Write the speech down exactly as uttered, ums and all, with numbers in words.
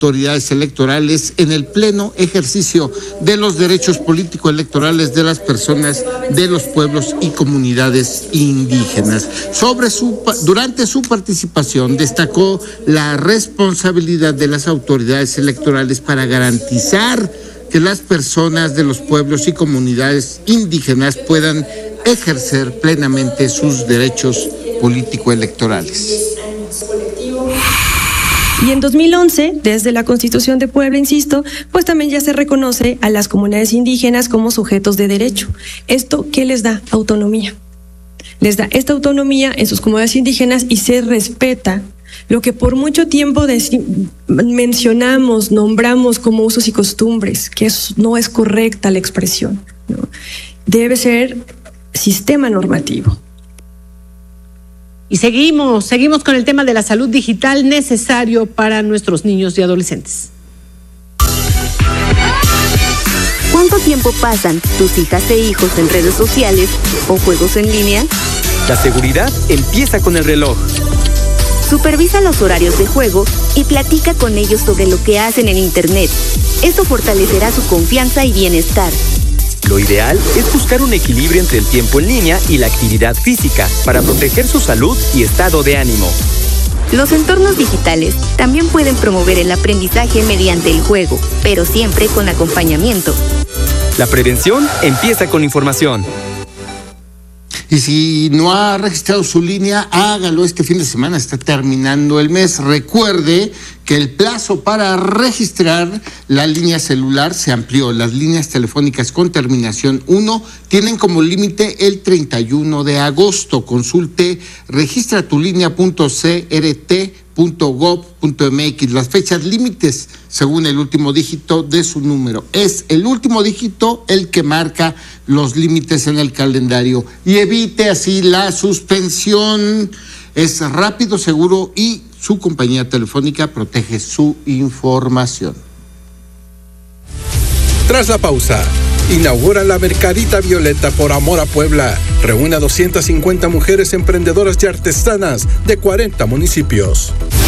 autoridades electorales en el pleno ejercicio de los derechos político-electorales de las personas de los pueblos y comunidades indígenas. Sobre su, durante su participación destacó la responsabilidad de las autoridades electorales para garantizar que las personas de los pueblos y comunidades indígenas puedan ejercer plenamente sus derechos político-electorales. Y en dos mil once, desde la Constitución de Puebla, insisto, pues también ya se reconoce a las comunidades indígenas como sujetos de derecho. ¿Esto qué les da? Autonomía. Les da esta autonomía en sus comunidades indígenas y se respeta lo que por mucho tiempo mencionamos, nombramos como usos y costumbres, que es, no es correcta la expresión, ¿no? Debe ser sistema normativo. Y seguimos, seguimos con el tema de la salud digital necesario para nuestros niños y adolescentes. ¿Cuánto tiempo pasan tus hijas e hijos en redes sociales o juegos en línea? La seguridad empieza con el reloj. Supervisa los horarios de juego y platica con ellos sobre lo que hacen en Internet. Esto fortalecerá su confianza y bienestar. Lo ideal es buscar un equilibrio entre el tiempo en línea y la actividad física para proteger su salud y estado de ánimo. Los entornos digitales también pueden promover el aprendizaje mediante el juego, pero siempre con acompañamiento. La prevención empieza con información. Y si no ha registrado su línea, hágalo este fin de semana, está terminando el mes. Recuerde que el plazo para registrar la línea celular se amplió. Las líneas telefónicas con terminación uno tienen como límite el treinta y uno de agosto. Consulte registratulinea punto c r t punto gob punto m x. Las fechas límites según el último dígito de su número. Es el último dígito el que marca los límites en el calendario y evite así la suspensión. Es rápido, seguro y su compañía telefónica protege su información. Tras la pausa, inaugura la Mercadita Violeta por Amor a Puebla. Reúne a doscientas cincuenta mujeres emprendedoras y artesanas de cuarenta municipios.